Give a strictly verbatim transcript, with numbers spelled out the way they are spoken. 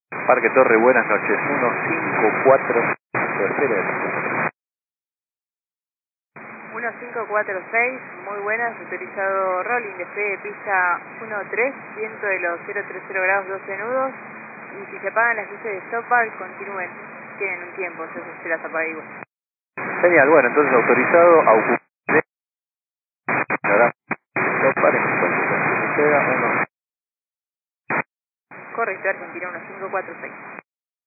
Parque Torre, buenas noches, uno cinco cuatro, espere. uno cinco cuatro seis, muy buenas, autorizado rolling, despegue de pista uno tres, viento de los cero treinta grados, doce nudos, y si se apagan las luces de stop bar, continúen, tienen un tiempo, yo se las apague igual. Genial, bueno, entonces autorizado a ocupar. Stop bar en cualquier suceda, uno. Correcto, Argentina uno cinco cuatro seis.